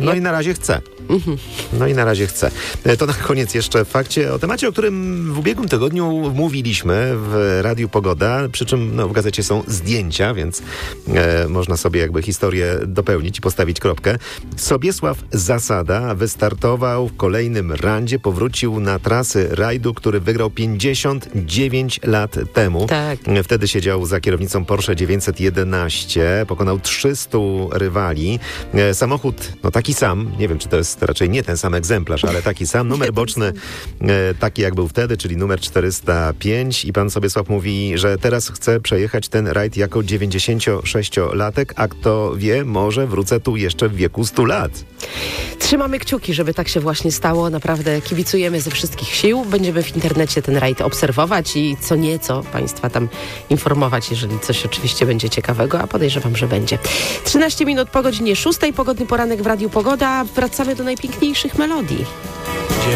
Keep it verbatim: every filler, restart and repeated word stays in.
No i na razie chce. Mhm. No i na razie chce. To na koniec jeszcze w fakcie o temacie, o którym w ubiegłym tygodniu mówiliśmy w Radiu Pogoda, przy czym no, w gazecie są zdjęcia, więc e, można sobie jakby historię dopełnić i postawić kropkę. Sobiesław Zasada wystartował w kolejnym randzie, powrócił na trasy rajdu, który wygrał pięćdziesiąt dziewięć lat temu. Tak. Wtedy siedział za kierownicą Porsche dziewięćset jedenaście, pokonał trzysta rywali. E, samochód, no taki sam, nie wiem, czy to jest raczej nie ten sam egzemplarz, ale taki sam, numer boczny e, taki jak był wtedy, czyli numer czterysta pięć i pan Sobiesław mówi, że teraz chce przejechać ten rajd jako dziewięćdziesięciosześciolatek, a kto wie, może wrócę tu jeszcze w wieku stu lat. Trzymamy kciuki, żeby tak się właśnie stało. Naprawdę kibicujemy ze wszystkich sił. Będziemy w internecie ten rajd obserwować i co nieco Państwa tam informować, jeżeli coś oczywiście będzie ciekawego, a podejrzewam, że będzie. trzynaście minut po godzinie szóstej, pogodny poranek w Radiu Pogoda. Wracamy do najpiękniejszych melodii.